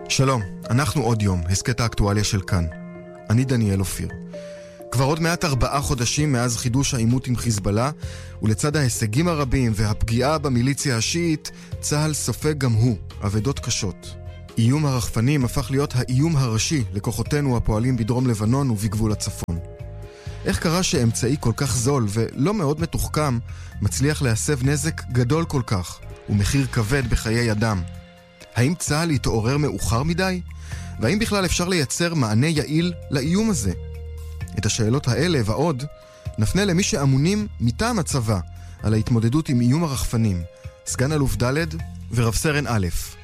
שלום, אנחנו עוד יום, הסקט האקטואליה של כאן. אני דניאל אופיר. כבר עוד מעט 4 חודשים מאז חידוש העימות עם חיזבאללה, ולצד ההישגים הרבים והפגיעה במיליציה השיעית, צה"ל סופג גם הוא אבדות קשות. איום הרחפנים הפך להיות האיום הראשי לכוחותינו הפועלים בדרום לבנון ובגבול הצפון. איך קרה שאמצעי כל כך זול ולא מאוד מתוחכם מצליח להסב נזק גדול כל כך ומחיר כבד בחיי אדם? האם צה"ל יתעורר מאוחר מדי? והאם בכלל אפשר לייצר מענה יעיל לאיום הזה? את השאלות האלה ועוד נפנה למי שאמונים מטעם הצבא על ההתמודדות עם איום הרחפנים, סגן אלוף ד' ורב סרן א'.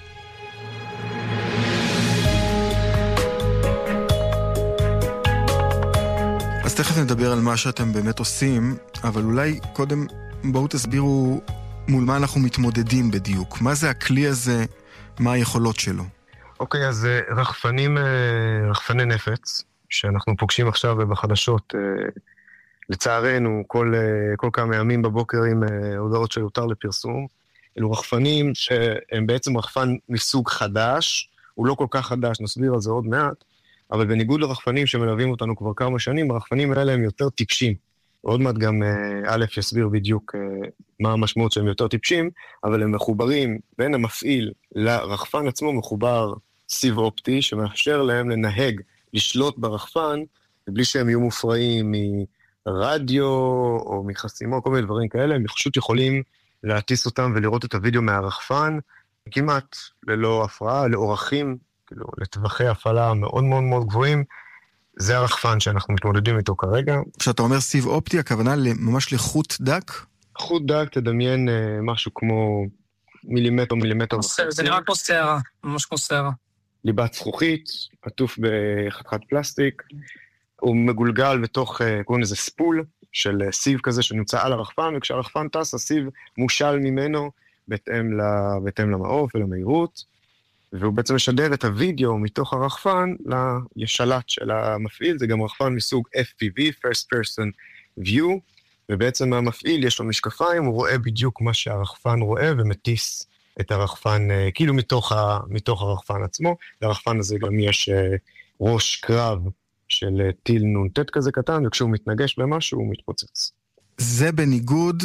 אז תכף נדבר על מה שאתם באמת עושים, אבל אולי קודם בואו תסבירו מול מה אנחנו מתמודדים בדיוק. מה זה הכלי הזה? מה היכולות שלו? אוקיי, אז רחפני נפץ, שאנחנו פוגשים עכשיו בחדשות, לצערנו, כל כמה ימים בבוקר עם הודעות שיותר לפרסום. אלו רחפנים שהם בעצם רחפן מסוג חדש, הוא לא כל כך חדש, נסביר על זה עוד מעט, אבל בניגוד לרחפנים שמלווים אותנו כבר כמה שנים, הרחפנים האלה הם יותר טיפשים. עוד מעט גם א' יסביר בדיוק מה המשמעות שהם יותר טיפשים, אבל הם מחוברים בין המפעיל לרחפן עצמו, מחובר סיב אופטי, שמאפשר להם לנהג, לשלוט ברחפן, בלי שהם יהיו מופרעים מרדיו או מחסימו, כל מיני דברים כאלה, הם פשוט יכולים להטיס אותם ולראות את הוידאו מהרחפן, כמעט ללא הפרעה, לאורכים, כאילו, לטווחי הפעלה מאוד מאוד מאוד גבוהים. זה הרחפן שאנחנו מתמודדים איתו כרגע. כשאתה אומר סיב אופטי, הכוונה ממש לחוט דק? חוט דק, תדמיין משהו כמו מילימטר. זה נראה כמו שערה, ממש כמו שערה. ליבת זכוכית, עטוף בחתיכת פלסטיק, הוא מגולגל בתוך, קוראים לזה ספול, של סיב כזה שנמצא על הרחפן, וכשהרחפן טס, הסיב מושל ממנו בהתאם למעוף ולמהירות, והוא בעצם משדר את הוידאו מתוך הרחפן לשלט של המפעיל. זה גם רחפן מסוג FPV, First Person View, ובעצם המפעיל יש לו משקפיים, הוא רואה בדיוק מה שהרחפן רואה ומטיס את הרחפן, כאילו מתוך הרחפן עצמו. לרחפן הזה גם יש ראש קרב של טיל נ"ט כזה קטן, וכשהוא מתנגש במשהו הוא מתפוצץ. זה בניגוד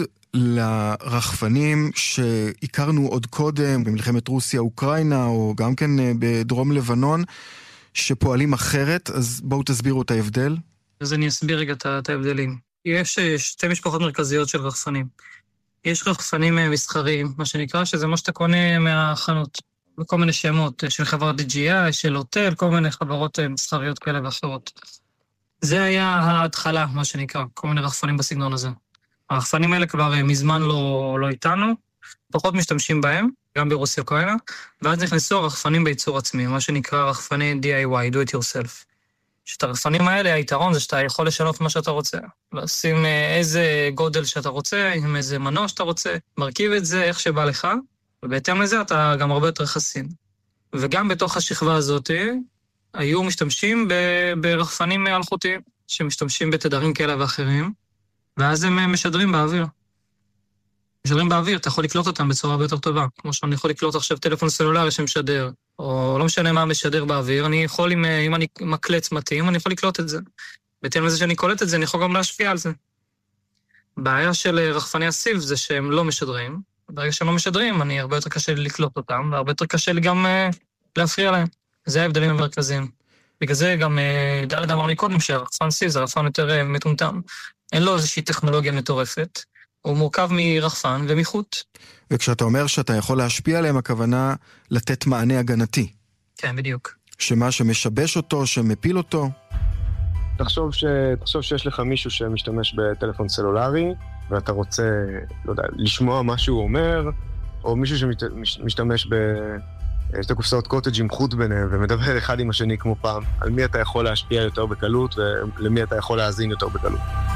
לרחפנים שהכרנו עוד קודם במלחמת רוסיה-אוקראינה, או גם כן בדרום לבנון, שפועלים אחרת. אז בואו תסבירו את ההבדל. אז אני אסביר רגע את ההבדלים. יש 2 משפחות מרכזיות של רחפנים. יש רחפנים מסחריים, מה שנקרא, שזה מה שאתה קונה מהחנות, בכל מיני שמות של חברת DJI, של הוטל, כל מיני חברות מסחריות כאלה ואחרות. זה היה ההתחלה, מה שנקרא, כל מיני רחפנים בסגנון הזה. הרחפנים האלה כבר מזמן לא איתנו, פחות משתמשים בהם, גם ברוסיה אוקראינה, ואז נכנסו הרחפנים בייצור עצמי, מה שנקרא רחפני DIY, do it yourself. שאת הרחפנים האלה, היתרון זה שאתה יכול לשנות מה שאתה רוצה, לשים איזה גודל שאתה רוצה, עם איזה מנוע שאתה רוצה, מרכיב את זה איך שבא לך, ובהתאם לזה אתה גם הרבה יותר חסין. וגם בתוך השכבה הזאת, היו משתמשים ברחפנים אלחוטיים, שמשתמשים בתדרים כאלה ואחרים, ואז הם משדרים באוויר. משדרים באוויר, אתה יכול לקלוט אותם בצורה הרבה יותר טובה. כמו שאני יכול לקלוט עכשיו טלפון סלולרי שמשדר, או לא משנה מה משדר באוויר, אני יכול, אם אני מקלט מתאים, אני יכול לקלוט את זה. בהתאם לזה שאני קולט את זה, אני יכול גם להשפיע על זה. הבעיה של רחפני הסיב זה שהם לא משדרים. ברגע שהם לא משדרים, אני הרבה יותר קשה לי לקלוט אותם, והרבה יותר קשה לי גם להפריע להם. זה ההבדלים המרכזיים. בגלל זה גם ד' אמר לי קודם שהרחפן סיב זה רחפן יותר מטומטם. אין לו איזושהי טכנולוגיה מטורפת, הוא מורכב מרחפן ומחוט. וכשאתה אומר שאתה יכול להשפיע עליהם, הכוונה לתת מענה הגנתי. כן, בדיוק. שמה שמשבש אותו, שמפיל אותו? תחשוב שיש לך מישהו שמשתמש בטלפון סלולרי, ואתה רוצה, לא יודע, לשמוע מה שהוא אומר, או מישהו שמשתמש בשתי קופסאות קוטג' עם חוט ביניהם, ומדבר אחד עם השני כמו פעם, על מי אתה יכול להשפיע יותר בקלות, ולמי אתה יכול להאזין יותר בקלות.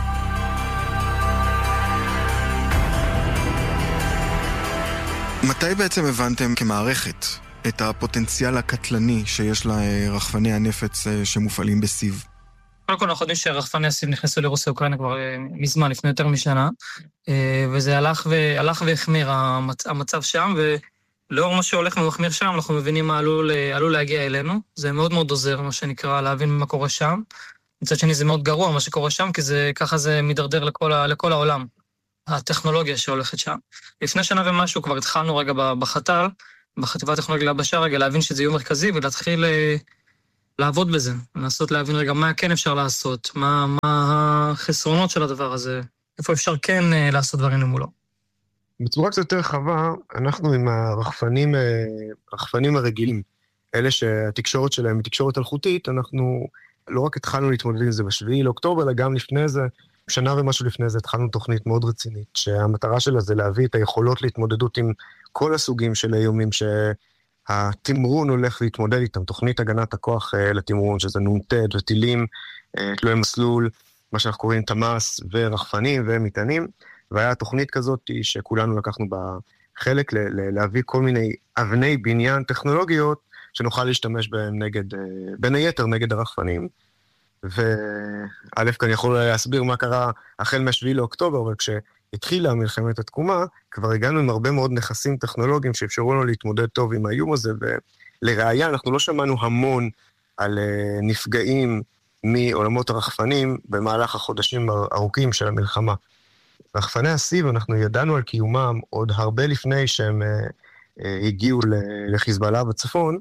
מתי בעצם הבנתם כמערכת את הפוטנציאל הקטלני שיש לרחפני הנפץ שמופעלים בסיב? קודם כל אנחנו יודעים שרחפני הסיב נכנסו לרוסיה אוקראינה כבר מזמן, לפני יותר משנה, וזה הלך והחמיר המצב שם, לאור מה שהולך ומחמיר שם, אנחנו מבינים מה עלול להגיע אלינו. זה מאוד מאוד עוזר, מה שנקרא, להבין מה קורה שם. מצד שני, זה מאוד גרוע מה שקורה שם, כי ככה זה מדרדר לכל העולם, הטכנולוגיה שהולכת שם. לפני שנה ומשהו כבר התחלנו רגע בחת"ל, בחטיבה הטכנולוגיה ליבשה, רגע להבין שזה איום מרכזי, ולהתחיל לעבוד בזה, לנסות להבין רגע מה כן אפשר לעשות, מה החסרונות של הדבר הזה, איפה אפשר כן לעשות דברים למולו. בצורה קצת יותר רחבה, אנחנו עם הרחפנים הרגילים, אלה שהתקשורת שלהם היא תקשורת אלחוטית, אנחנו לא רק התחלנו להתמודד עם זה ב7 לאוקטובר, אלא גם לפני זה, שנה ומשהו לפני זה, התחלנו תוכנית מאוד רצינית, שהמטרה שלה זה להביא את היכולות להתמודדות עם כל הסוגים של האיומים שהתמרון הולך להתמודד איתם, תוכנית הגנת הכוח לתמרון, שזה נ"ט וטילים, תלויי מסלול, מה שאנחנו קוראים תמ"ס ורחפנים ומטענים, והיה תוכנית כזאת שכולנו לקחנו בה חלק להביא כל מיני אבני בניין טכנולוגיות שנוכל להשתמש בהם בין היתר נגד הרחפנים. וא' כאן יכול להסביר מה קרה החל מ7 לאוקטובר, אבל כשהתחילה מלחמת התקומה, כבר הגענו עם הרבה מאוד נכסים טכנולוגיים שאפשרו לנו להתמודד טוב עם האיום הזה, ולראיה אנחנו לא שמענו המון על נפגעים מעולמות הרחפנים במהלך החודשים הארוכים של המלחמה. רחפני הסיב, אנחנו ידענו על קיומם עוד הרבה לפני שהם הגיעו לחיזבאללה בצפון,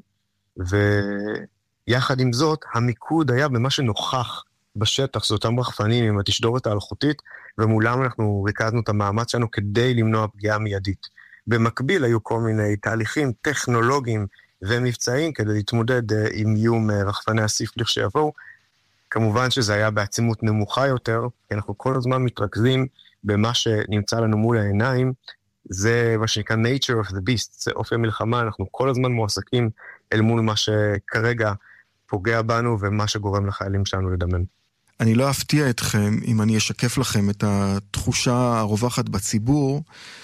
ויחד עם זאת, המיקוד היה במה שנוכח בשטח, זה אותם רחפנים עם התשדורת האלחוטית, ומולם אנחנו ריכזנו את המאמץ שלנו כדי למנוע פגיעה מיידית. במקביל היו כל מיני תהליכים טכנולוגיים ומבצעיים כדי להתמודד עם איום רחפני הסיב לכשיבואו. כמובן שזה היה בעצימות נמוכה יותר, כי אנחנו כל הזמן מתרכזים במה שנמצא לנו מול העיניים, זה מה שנקרא nature of the beast, זה אופי המלחמה, אנחנו כל הזמן מועסקים אל מול מה שכרגע פוגע בנו ומה שגורם לחיילים שלנו לדמם. אני לא אפתיע אתכם אם אני אשקף לכם את התחושה הרווחת בציבור,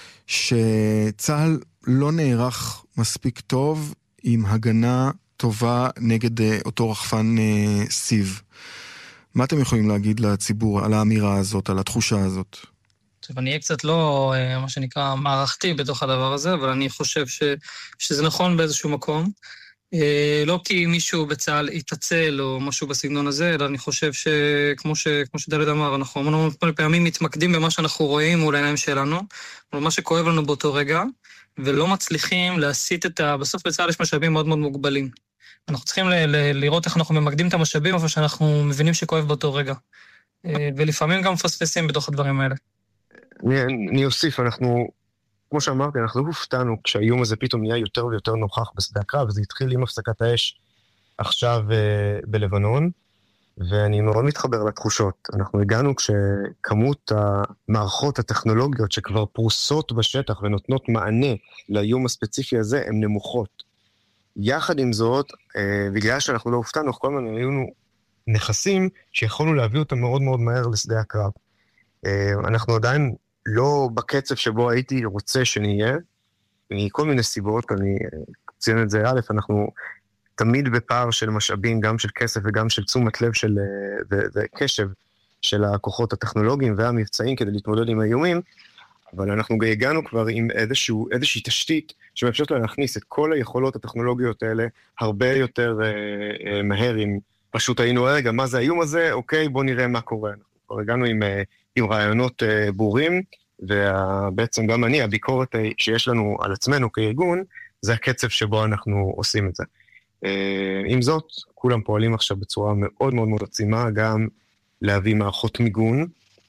שצה"ל לא נערך מספיק טוב עם הגנה טובה נגד אותו רחפן סיב. מה אתם יכולים להגיד לציבור על האמירה הזאת, על התחושה הזאת? טוב, אני אהיה קצת לא, מה שנקרא, מערכתי בתוך הדבר הזה, אבל אני חושב שזה נכון באיזשהו מקום. לא כי מישהו בצה"ל יתעצל או משהו בסגנון הזה, אלא אני חושב שכמו שדלת אמר, אנחנו המון פעמים מתמקדים במה שאנחנו רואים מול העיניים שלנו, מה שכואב לנו באותו רגע, ולא מצליחים להסיט בסוף בצה"ל יש משאבים מאוד מאוד מוגבלים. אנחנו צריכים לראות איך אנחנו ממקדים את המשאבים, אבל שאנחנו מבינים שכואב באותו רגע. ולפעמים גם מפספסים בתוך הדברים האלה. אני אוסיף, כמו שאמרתי, אנחנו הופתענו כשהאיום הזה פתאום נהיה יותר ויותר נוכח בשדה הקרב, וזה התחיל עם הפסקת האש עכשיו בלבנון, ואני מאוד מתחבר לתחושות. אנחנו הגענו כשכמות המערכות הטכנולוגיות שכבר פרוסות בשטח ונותנות מענה לאיום הספציפי הזה, הן נמוכות. יחד עם זאת, בגלל שאנחנו לא הופתענו, כל הזמן היו נכסים שיכולנו להביא אותם מאוד מאוד מהר לשדה הקרב. אנחנו עדיין לא בקצב שבו הייתי רוצה שנהיה, מכל מיני סיבות, אני ציין את זה א', אנחנו תמיד בפער של משאבים, גם של כסף וגם של תשומת לב וקשב של הכוחות הטכנולוגיים והמבצעים כדי להתמודד עם האיומים, אבל אנחנו הגענו כבר עם איזושהי תשתית שמאפשרת להכניס את כל היכולות הטכנולוגיות האלה הרבה יותר מהר, אם פשוט היינו, רגע, מה זה האיום הזה? אוקיי, בוא נראה מה קורה. אנחנו כבר הגענו עם רעיונות ברורים, ובעצם גם הביקורת שיש לנו על עצמנו כארגון, זה הקצב שבו אנחנו עושים את זה. עם זאת, כולם פועלים עכשיו בצורה מאוד מאוד מאוד עצימה, גם להביא מערכות מיגון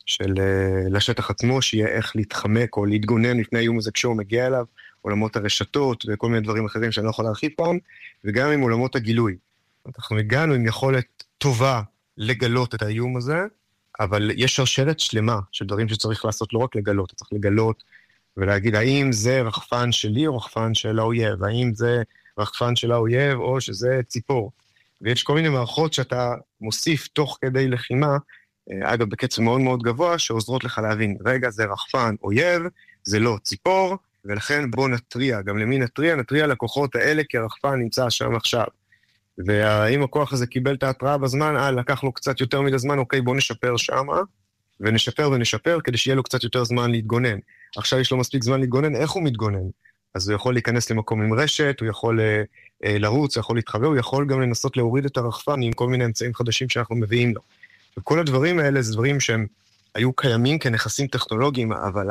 לשטח עצמו, שיהיה איך להתחמק או להתגונן לפני האיום הזה כשהוא מגיע אליו, עולמות הרשתות וכל מיני דברים אחרים שאני לא יכול להרחיב פעם, וגם עם עולמות הגילוי. אנחנו הגענו עם יכולת טובה לגלות את האיום הזה, אבל יש שרשרת שלמה של דברים שצריך לעשות, לא רק לגלות, צריך לגלות ולהגיד האם זה רחפן שלי או רחפן של האויב, האם זה רחפן של האויב או שזה ציפור. ויש כל מיני מערכות שאתה מוסיף תוך כדי לחימה, אגב בקצב מאוד מאוד גבוה, שעוזרות לך להבין, רגע זה רחפן אויב, זה לא ציפור, ולכן בוא נטריע, גם למי נטריע לכוחות האלה, כי הרחפן נמצא שם עכשיו. והאם הכוח הזה קיבל את ההתראה בזמן, לקח לו קצת יותר מדי זמן, אוקיי, בוא נשפר שמה, ונשפר כדי שיהיה לו קצת יותר זמן להתגונן. עכשיו יש לו מספיק זמן להתגונן, איך הוא מתגונן? אז הוא יכול להיכנס למקום עם רשת, הוא יכול לרוץ, הוא יכול להתחבר, הוא יכול גם לנסות להוריד את הרחפן עם כל מיני אמצעים חדשים שאנחנו מביאים לו. וכל הדברים האלה זה דברים שהם היו קיימים כנכסים טכנולוגיים, אבל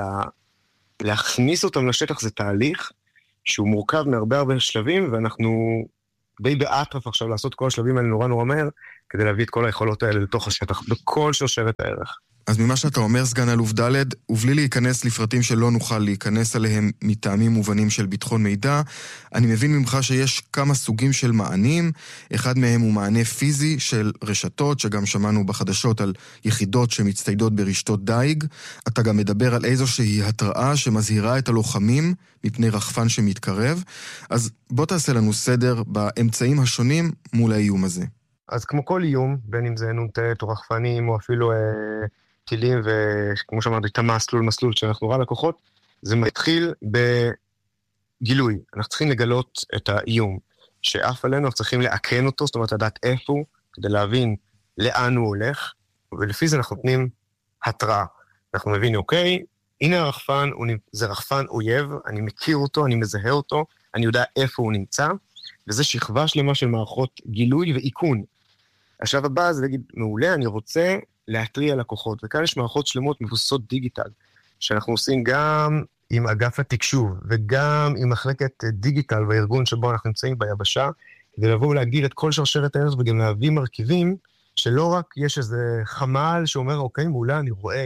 להכניס אותם לשטח זה תהליך שהוא מורכב מהרבה הרבה שלבים, ואנחנו די באטרף עכשיו לעשות כל השלבים האלה נורא נורא מהר, כדי להביא את כל היכולות האלה לתוך השטח, בכל שרשרת הערך. אז ממה שאתה אומר, סגן אלוף ד', ובלי להיכנס לפרטים שלא נוכל להיכנס עליהם מטעמים מובנים של ביטחון מידע, אני מבין ממך שיש כמה סוגים של מענים, אחד מהם הוא מענה פיזי של רשתות, שגם שמענו בחדשות על יחידות שמצטיידות ברשתות דייג, אתה גם מדבר על איזושהי התראה שמזהירה את הלוחמים מפני רחפן שמתקרב, אז בוא תעשה לנו סדר באמצעים השונים מול האיום הזה. אז כמו כל איום, בין אם זה נונטט או רחפנים או אפילו טילים, וכמו שאמרתי, את המסלול שאנחנו רואה לקוחות, זה מתחיל בגילוי. אנחנו צריכים לגלות את האיום שאף עלינו, אנחנו צריכים לעקן אותו, זאת אומרת, לדעת איפה הוא, כדי להבין לאן הוא הולך, ולפי זה אנחנו נותנים התראה. אנחנו מבינים, אוקיי, הנה הרחפן, זה רחפן אויב, אני מכיר אותו, אני מזהה אותו, אני יודע איפה הוא נמצא, וזה שכבה שלמה של מערכות גילוי ועיקון. השלב הבא זה להגיד, מעולה, אני רוצה להטריע לקוחות, וכאן יש מערכות שלמות מבוססות דיגיטל, שאנחנו עושים גם עם אגף התקשוב, וגם עם מחלקת דיגיטל בארגון שבו אנחנו נמצאים ביבשה, כדי לבוא ולהגדיל את כל שרשרת הערך, וגם להביא מרכיבים, שלא רק יש איזה חמ"ל שאומר, אוקיי, מעולה, אני רואה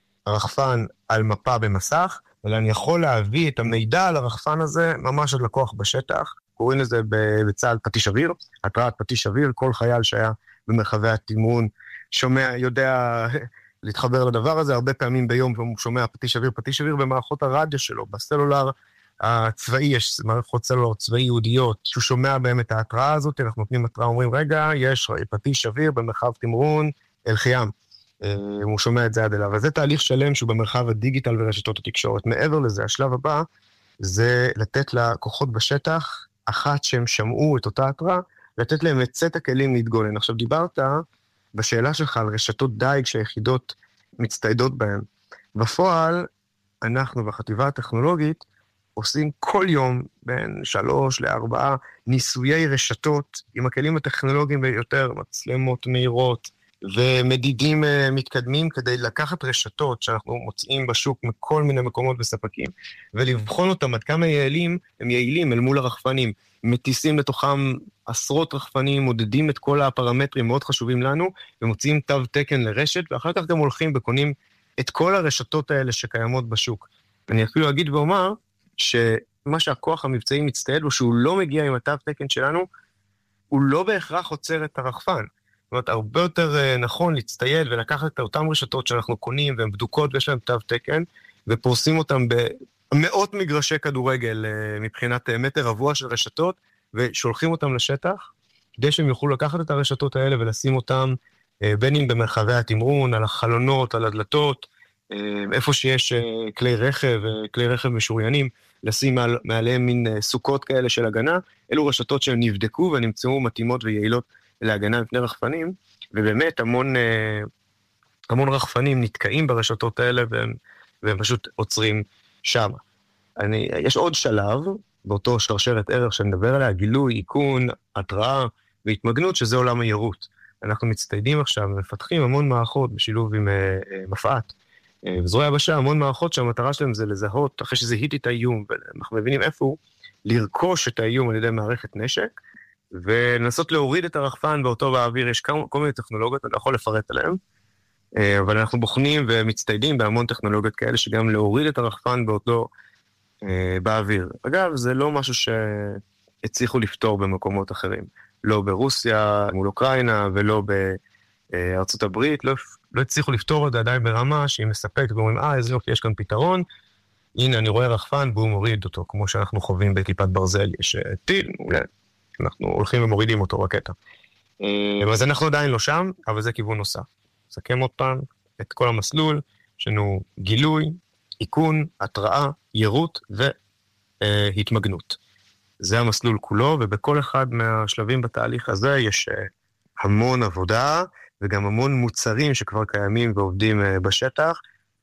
הרחפן על מפה במסך, אלא אני יכול להביא את המידע על הרחפן הזה, ממש עד לקוח בשטח, קוראים לזה בצה"ל פטיש אוויר, התרעת פטיש אוויר, כל חייל שהיה במרחבי התמרון, שומע, יודע להתחבר לדבר הזה, הרבה פעמים ביום הוא שומע פטיש אוויר במערכות הרדיו שלו, בסלולר הצבאי, יש מערכות סלולר צבאי יהודיות, שהוא שומע בהם את ההתראה הזאת, אנחנו נותנים התראה, אומרים, רגע, יש פטיש אוויר במרחב תמרון, אל חיים. הוא שומע את זה עד אליו, וזה תהליך שלם שהוא במרחב הדיגיטל ורשתות התקשורת. מעבר לזה, השלב הבא, זה לתת לכוחות בשטח, אחת שהם שמעו את אותה התראה, לתת להם את סט הכלים להתגונן. עכשיו דיברת בשאלה שלך על רשתות דייג שהיחידות מצטיידות בהן. בפועל, אנחנו בחטיבה הטכנולוגית עושים כל יום בין 3 ל-4 ניסויי רשתות עם הכלים הטכנולוגיים ביותר, מצלמות מהירות ומדידים מתקדמים כדי לקחת רשתות שאנחנו מוצאים בשוק מכל מיני מקומות וספקים ולבחון אותם עד כמה הם יעילים אל מול הרחפנים. מטיסים לתוכם עשרות רחפנים, מודדים את כל הפרמטרים מאוד חשובים לנו, ומוציאים תו תקן לרשת, ואחר כך גם הולכים וקונים את כל הרשתות האלה שקיימות בשוק. אני אפילו אגיד ואומר, שמה שהכוח המבצעי מצטייד בו, שהוא לא מגיע עם התו תקן שלנו, הוא לא בהכרח עוצר את הרחפן. זאת אומרת, הרבה יותר נכון להצטייד ולקחת את אותם רשתות שאנחנו קונים, והן בדוקות ויש להן תו תקן, ופורסים אותם במאות מגרשי כדורגל מבחינת מטר רבוע של רשתות, ושולחים אותם לשטח, כדי שהם יוכלו לקחת את הרשתות האלה ולשים אותם בין אם במרחבי התמרון, על החלונות, על הדלתות, איפה שיש כלי רכב משוריינים, לשים מעליהם מין סוכות כאלה של הגנה, אלו רשתות שהם נבדקו ונמצאו מתאימות ויעילות להגנה מפני רחפנים, ובאמת המון רחפנים נתקעים ברשתות האלה, והם פשוט עוצרים שם. יש עוד שלב, באותו שרשרת ערך שנדבר עליה, גילוי, עיקון, התראה והתמגנות, שזה עולם היירוט. אנחנו מצטיידים עכשיו ומפתחים המון מערכות בשילוב עם מפעת. וזרוע היבשה, המון מערכות שהמטרה שלהם זה לזהות, אחרי שזיהיתי את האיום, ואנחנו מבינים איפה הוא, לרכוש את האיום על ידי מערכת נשק, ולנסות להוריד את הרחפן באותו באוויר. יש כל מיני טכנולוגיות, אני לא יכול לפרט עליהן, אבל אנחנו בוחנים ומצטיידים בהמון טכנולוגיות כאלה, שגם להוריד את הרחפן באותו באוויר. אגב, זה לא משהו שהצליחו לפתור במקומות אחרים. לא ברוסיה, מול אוקראינה, ולא בארצות הברית, לא הצליחו לפתור את זה עדיין ברמה שהיא מספקת, ואומרים, איזה יופי, יש כאן פתרון, הנה, אני רואה רחפן, והוא מוריד אותו, כמו שאנחנו חווים בכיפת ברזל, יש טיל, אנחנו הולכים ומורידים אותו רקטה. אז אנחנו עדיין לא שם, אבל זה כיוון נוסף. נסכם עוד פעם את כל המסלול, יש לנו גילוי, עיקון, התראה, יירוט והתמגנות. זה המסלול כולו, ובכל אחד מהשלבים בתהליך הזה יש המון עבודה, וגם המון מוצרים שכבר קיימים ועובדים בשטח.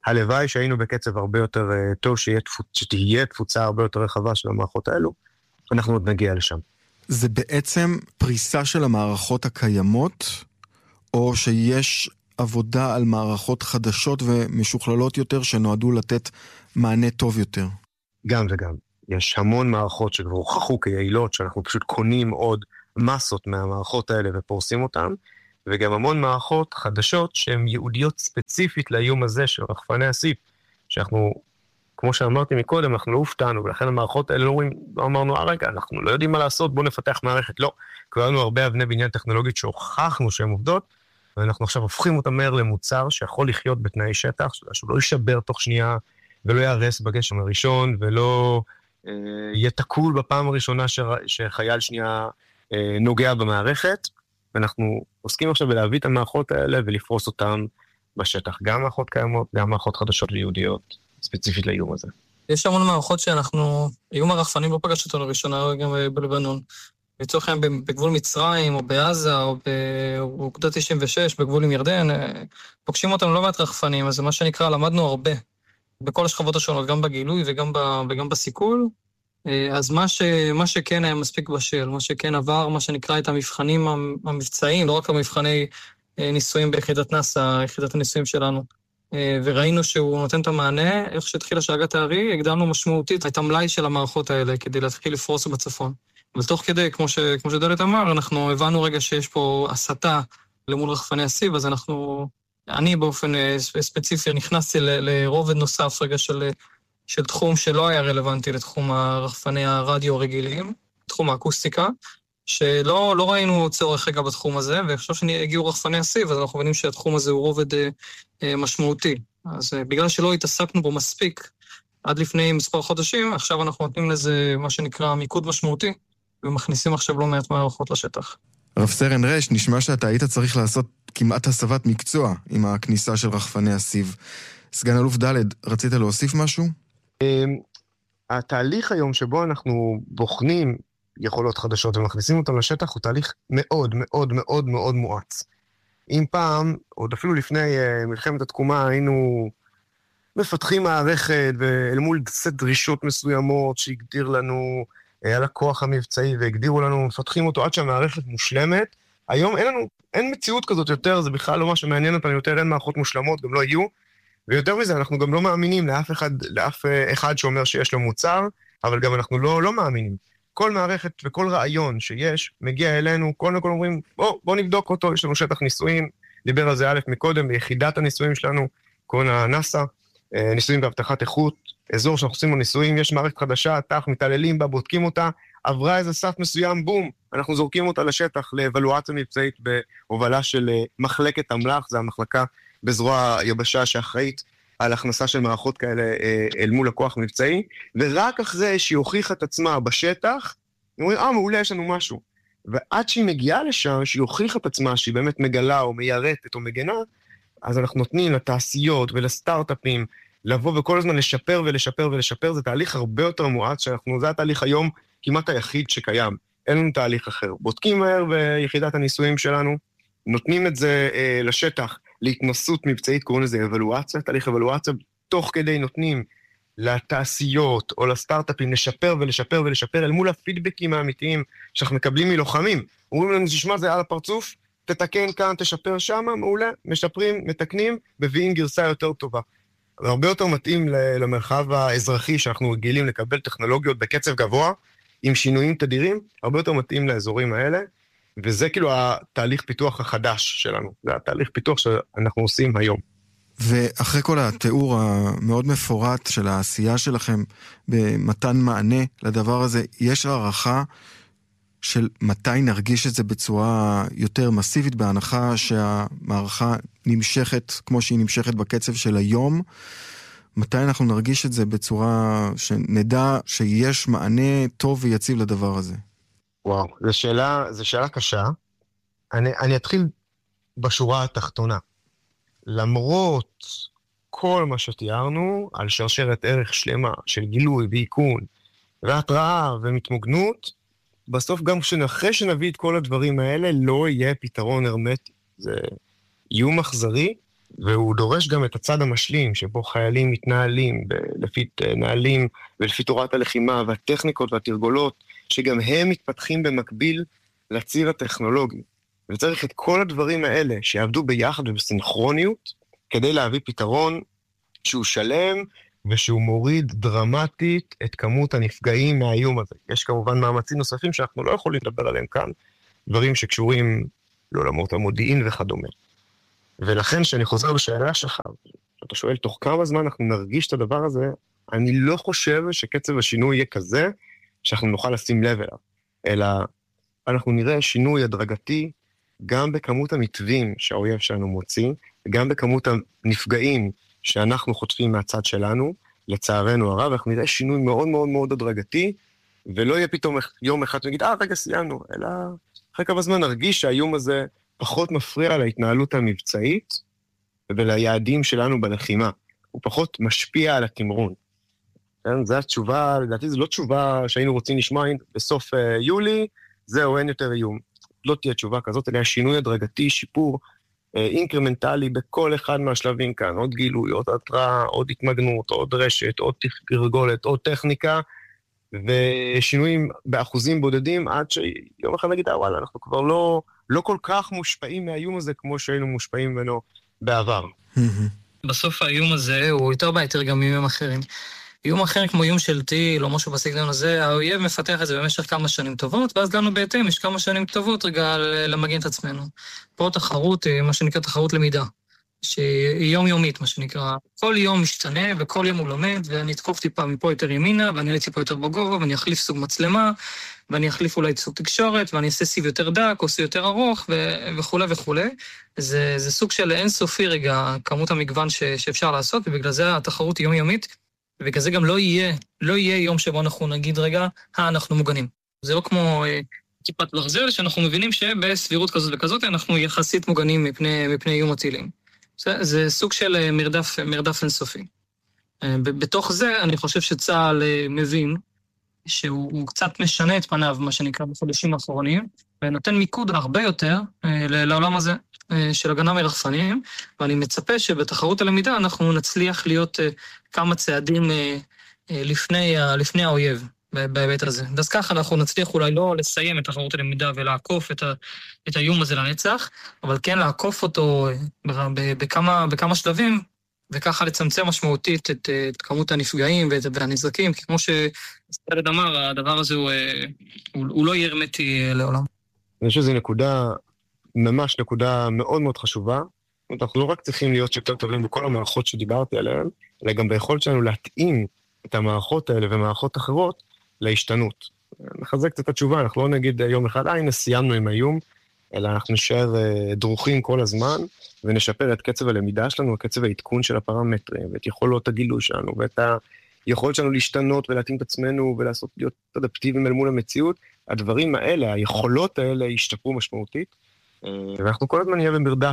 הלוואי שהיינו בקצב הרבה יותר טוב, שתהיה תפוצה הרבה יותר רחבה של המערכות האלו, אנחנו עוד נגיע לשם. זה בעצם פריסה של המערכות הקיימות, או שיש עבודה על מערכות חדשות ומשוכללות יותר שנועדו לתת מענה טוב יותר? גם וגם. יש המון מערכות שכבר הוכחו כיעילות, שאנחנו פשוט קונים עוד מסות מהמערכות האלה ופורסים אותן, וגם המון מערכות חדשות שהן ייעודיות ספציפית לאיום הזה של רחפני הסיב, שאנחנו, כמו שאמרתי מקודם, אנחנו לא הופתענו, ולכן המערכות האלה לא אמרנו, רגע, אנחנו לא יודעים מה לעשות, בואו נפתח מערכת. לא, כבר לנו הרבה אבני בניין טכנולוגית שהוכחנו שהן עובדות, ואנחנו עכשיו הופכים אותם מהר למוצר שיכול לחיות בתנאי שטח, שהוא לא יישבר תוך שנייה, ולא יערס בגשם הראשון, ולא יהיה תקול בפעם הראשונה שחייל שנייה נוגע במערכת, ואנחנו עוסקים עכשיו בלהביא את המערכות האלה ולפרוס אותן בשטח. גם מערכות קיימות, גם מערכות חדשות ויהודיות, ספציפית לאיום הזה. יש המון מערכות שאנחנו, איום הרחפנים לא פגש אותנו ראשונה גם בלבנון. לצורך העניין בגבול מצרים, או בעזה, או באוגדה 96, בגבול עם ירדן, פוגשים אותנו לא מעט רחפנים, אז זה מה שנקרא, למדנו הרבה, בכל השכבות השונות, גם בגילוי וגם בסיכול. אז מה שכן היה מספיק בשל, מה שכן עבר, מה שנקרא את המבחנים המבצעיים, לא רק המבחני ניסויים ביחידת נאס"א, יחידת הניסויים שלנו, וראינו שהוא נותן את המענה, איך שהתחילה שאגת הארי, הגדלנו משמעותית את המלאי של המערכות האלה, כדי להתחיל לפרוס בצפון. אבל תוך כדי, כמו שדלת אמר, אנחנו הבנו רגע שיש פה הסתה למול רחפני הסיב, אז אני באופן ספציפי נכנסתי לרובד נוסף רגע של תחום שלא היה רלוונטי לתחום הרחפני הרדיו הרגילים, תחום האקוסטיקה, שלא ראינו צורך רגע בתחום הזה, ועכשיו שהגיעו רחפני הסיב, אז אנחנו מבינים שהתחום הזה הוא רובד משמעותי. אז בגלל שלא התעסקנו בו מספיק עד לפני מספר חודשים, עכשיו אנחנו נותנים לזה מה שנקרא מיקוד משמעותי, ומכניסים עכשיו לא מעט מערכות לשטח. רב סרן רש, נשמע שאתה היית צריך לעשות כמעט הסבת מקצוע עם הכניסה של רחפני הסיב. סגן אלוף ד', רצית להוסיף משהו? התהליך היום שבו אנחנו בוחנים יכולות חדשות ומכניסים אותם לשטח הוא תהליך מאוד מאוד מאוד מאוד מואץ. אם פעם, עוד אפילו לפני מלחמת התקומה, היינו מפתחים מערכת ואל מול סט דרישות מסוימות שהגדיר לנו על הכוח המבצעי והגדירו לנו, מפתחים אותו עד שהמערכת מושלמת. היום אין מציאות כזאת יותר, זה בכלל לא מה שמעניין אותנו יותר, אין מערכות מושלמות, גם לא יהיו. ויותר מזה, אנחנו גם לא מאמינים לאף אחד שאומר שיש לו מוצר, אבל גם אנחנו לא מאמינים. כל מערכת וכל רעיון שיש, מגיע אלינו, קודם כל אומרים, בוא נבדוק אותו, יש לנו שטח ניסויים, דיבר על זה א' מקודם, ביחידת הניסויים שלנו, קוראים הנאס"א, ניסויים בהבטחת איכות, אזור שאנחנו עושים בניסויים, יש מערכת חדשה, מתעללים בה, בודקים אותה, עברה איזה סף מסוים, בום, אנחנו זורקים אותה לשטח לאבלואציה מבצעית בהובלה של מחלקת אמל"ח, זה המחלקה בזרוע היבשה שאחראית על הכנסה של מערכות כאלה אל מול הכוח מבצעי, ורק אחרי שהיא הוכיחה את עצמה בשטח, היא אומרת, מעולה, יש לנו משהו. ועד שהיא מגיעה לשם, שהיא הוכיחה את עצמה, שהיא באמת מגלה או מיירטת או מגנה, אז אנחנו נותנים לתעשיות ולסטארט-אפים לבוא וכל הזמן לשפר ולשפר ולשפר, זה תהליך הרבה יותר מואץ, זה התהליך היום כמעט היחיד שקיים. אין לנו תהליך אחר. בודקים מהר ביחידת הניסויים שלנו, נותנים את זה לשטח, להתנסות מבצעית, קוראים לזה אבלואציה, תהליך אבלואציה, תוך כדי נותנים לתעשיות או לסטארט-אפים לשפר ולשפר ולשפר אל מול הפידבקים האמיתיים שאנחנו מקבלים מלוחמים. אומרים לנו, תשמע, זה על הפרצוף, תתקן כאן, תשפר שם, מעולה, משפרים, מתקנים, מביאים גרסה יותר טובה. הרבה יותר מתאים למרחב האזרחי שאנחנו רגילים לקבל טכנולוגיות בקצב גבוה, עם שינויים תדירים, הרבה יותר מתאים לאזורים האלה, וזה כאילו התהליך פיתוח החדש שלנו, זה התהליך פיתוח שאנחנו עושים היום. ואחרי כל התיאור המאוד מפורט של העשייה שלכם במתן מענה לדבר הזה, יש הערכה של מתי נרגיש את זה בצורה יותר מסיבית, בהנחה שהמערכה נמשכת כמו שהיא נמשכת בקצב של היום, מתי אנחנו נרגיש את זה בצורה שנדע שיש מענה טוב ויציב לדבר הזה? וואו, זו שאלה קשה. אני אתחיל בשורה התחתונה. למרות כל מה שתיארנו על שרשרת ערך שלמה של גילוי ואיכון והתראה ומתמוגנות, בסוף גם אחרי שנביא את כל הדברים האלה לא יהיה פתרון הרמטי. זה איום אכזרי, והוא דורש גם את הצד המשלים, שבו חיילים מתנהלים לפי נהלים ולפי תורת הלחימה והטכניקות והתרגולות, שגם הם מתפתחים במקביל לציר הטכנולוגי. וצריך את כל הדברים האלה שיעבדו ביחד ובסינכרוניות, כדי להביא פתרון שהוא שלם ושהוא מוריד דרמטית את כמות הנפגעים מהאיום הזה. יש כמובן מאמצים נוספים שאנחנו לא יכולים לדבר עליהם כאן, דברים שקשורים לעולמות המודיעין וכדומה. ולכן שאני חוזר בשאלה שלך, אתה שואל תוך כמה זמן אנחנו נרגיש את הדבר הזה, אני לא חושב שקצב השינוי יהיה כזה שאנחנו נוכל לשים לב אליו, אלא אנחנו נראה שינוי הדרגתי גם בכמות המתווים שהאויב שלנו מוציא, וגם בכמות הנפגעים שאנחנו חוטפים מהצד שלנו, לצערנו הרב, אנחנו נראה שינוי מאוד מאוד מאוד הדרגתי, ולא יהיה פתאום יום אחד ונגיד, רגע סיימנו, אלא אחרי כמה זמן נרגיש שהאיום הזה פחות מפריע להתנהלות המבצעית, וליעדים שלנו בלחימה. הוא פחות משפיע על התמרון. כן? זו התשובה, לדעתי זו לא תשובה שהיינו רוצים לשמוע בסוף יולי, זהו, אין יותר איום. לא תהיה תשובה כזאת, אלא שינוי הדרגתי, שיפור אינקרמנטלי בכל אחד מהשלבים כאן. עוד גילוי, עוד התראה, עוד התמגנות, עוד רשת, עוד תרגולת, עוד טכניקה, ושינויים באחוזים בודדים, עד שיום אחד נגיד, וואלה, אנחנו כבר לא כל כך מושפעים מהאיום הזה, כמו שהיינו מושפעים ממנו בעבר. בסוף האיום הזה הוא יותר בעייתי גם מאיומים אחרים. איום אחר כמו איום של טיל או משהו בסגנון הזה, האויב מפתח את זה במשך כמה שנים טובות, ואז לנו בהתאם יש כמה שנים טובות רגע למגן את עצמנו. פה תחרות, מה שנקרא תחרות למידה, שהיא יומיומית, מה שנקרא. כל יום משתנה וכל יום הוא לומד, ואני אתקוף טיפה מפה יותר ימינה, ואני אעלה טיפה יותר בגובה, ואני אחליף סוג מצלמה, ואני אחליף אולי סוג תקשורת, ואני אעשה סיב יותר דק או סיב יותר ארוך, וכו' וכו'. זה סוג של אינסופי רגע, כמות המגוון שאפשר לעשות, ובגלל זה התחרות היא יומיומית, ובגלל זה גם לא יהיה יום שבו אנחנו נגיד רגע, אנחנו מוגנים. זה לא כמו כיפת ברזל, שאנחנו מבינים שבסבירות כזאת וכזאת, אנחנו יחסית מוגנים מפני איום הטילים. זה סוג של מרדף אינסופי. בתוך זה אני חושב שצה"ל מבין שהוא קצת משנה את פניו, מה שנקרא בחודשים האחרונים, ונותן מיקוד הרבה יותר לעולם הזה של הגנה מרחפנים, ואני מצפה שבתחרות הלמידה אנחנו נצליח להיות כמה צעדים לפני האויב בהיבט הזה. אז ככה אנחנו נצליח אולי לא לסיים את תחרות הלמידה ולעקוף את האיום הזה לנצח, אבל כן לעקוף אותו בכמה שלבים, וככה לצמצם משמעותית את כמות הנפגעים והנזקים, כי כמו שסטלד אמר, הדבר הזה הוא לא יהיה הרמטי לעולם. אני חושב שזו ממש נקודה מאוד מאוד חשובה. אנחנו לא רק צריכים להיות יותר טובים בכל המערכות שדיברתי עליהן, אלא גם ביכולת שלנו להתאים את המערכות האלה ומערכות אחרות להשתנות. נחזק את התשובה, אנחנו לא נגיד יום אחד, הנה סיימנו עם האיום, אלא אנחנו נשאר דרוכים כל הזמן, ונשפר את קצב הלמידה שלנו, את קצב העדכון של הפרמטרים, ואת יכולות הגילוי שלנו, ואת היכולת שלנו להשתנות ולהתאים את עצמנו, להיות אדפטיביים אל מול המציאות. הדברים האלה, היכולות האלה, ישתפרו משמעותית, ואנחנו כל הזמן נהיה במרדף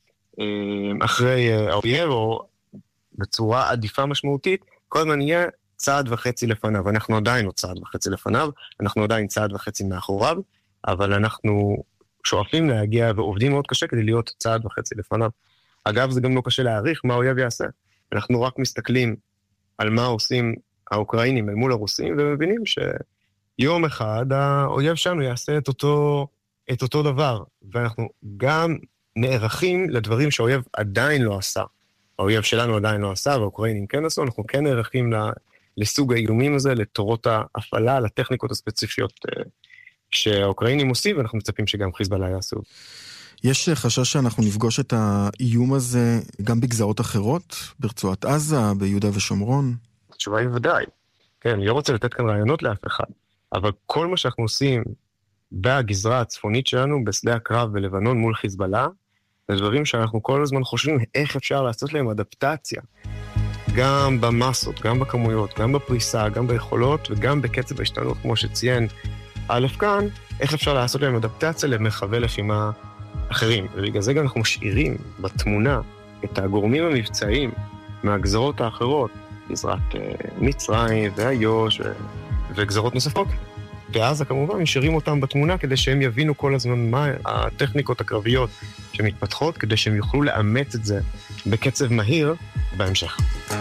אחרי האויב, או בצורה עדיפה משמעותית, כל הזמן נהיה צעד וחצי לפניו. אנחנו עדיין לא צעד וחצי לפניו, אנחנו עדיין צעד וחצי מאחוריו, אבל אנחנו שואפים להגיע ועובדים מאוד קשה כדי להיות צעד וחצי לפניו. אגב, זה גם לא קשה להעריך מה האויב יעשה. אנחנו רק מסתכלים על מה עושים האוקראינים אל מול הרוסים, ומבינים שיום אחד האויב שלנו יעשה את אותו דבר, ואנחנו גם נערכים לדברים שהאויב עדיין לא עשה. האויב שלנו עדיין לא עשה, והאוקראינים כן עשו, אנחנו כן נערכים לסוג האיומים הזה, לתורות ההפעלה, לטכניקות הספציפיות שהאוקראינים עושים, ואנחנו מצפים שגם חיזבאללה יעשו. יש חשש שאנחנו נפגוש את האיום הזה גם בגזרות אחרות, ברצועת עזה, ביהודה ושומרון? התשובה היא ודאי. כן, אני לא רוצה לתת כאן רעיונות לאף אחד, אבל כל מה שאנחנו עושים בגזרה הצפונית שלנו, בשדה הקרב בלבנון מול חיזבאללה, זה דברים שאנחנו כל הזמן חושבים איך אפשר לעשות להם אדפטציה. גם במסות, גם בכמויות, גם בפריסה, גם ביכולות, וגם בקצב ההשתנות, כמו שציין א' כאן, איך אפשר לעשות להם אדפטציה למרחבי לחימה אחרים. ובגלל זה גם אנחנו משאירים בתמונה את הגורמים המבצעיים מהגזרות האחרות, גזרת מצרים והיוש וגזרות נוספות. ואז כמובן משאירים אותם בתמונה כדי שהם יבינו כל הזמן מה הטכניקות הקרביות שמתפתחות, כדי שהם יוכלו לאמץ את זה בקצב מהיר בהמשך.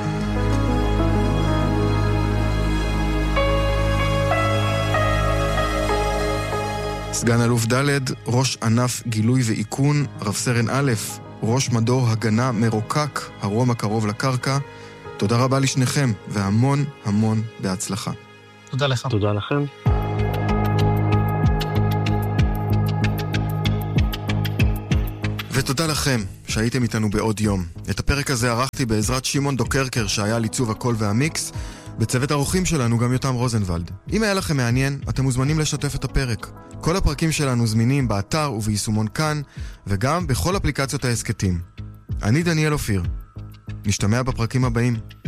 סגן אלוף ד', ראש ענף גילוי ועיכון, רב סרן א', ראש מדור הגנה מרוקק, הרום הקרוב לקרקע. תודה רבה לשניכם, והמון המון בהצלחה. תודה לך. תודה לכם. ותודה לכם שהייתם איתנו בעוד יום. את הפרק הזה ערכתי בעזרת שמעון דוקרקר שהיה על עיצוב הקול והמיקס. בצוות האורחים שלנו גם יותם רוזנבלד. אם היה לכם מעניין, אתם מוזמנים לשתף את הפרק. כל הפרקים שלנו זמינים באתר וביישומון כאן, וגם בכל אפליקציות העסקתים. אני דניאל אופיר. נשתמע בפרקים הבאים.